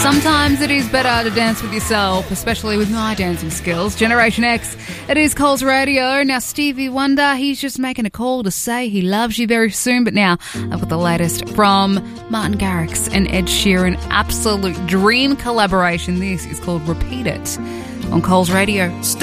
Sometimes it is better to dance with yourself, especially with my dancing skills. Generation X, it is Coles Radio. Now, Stevie Wonder, he's just making a call to say he loves you very soon. But now, I've got the latest from Martin Garrix and Ed Sheeran. Absolute dream collaboration. This is called Repeat It on Coles Radio.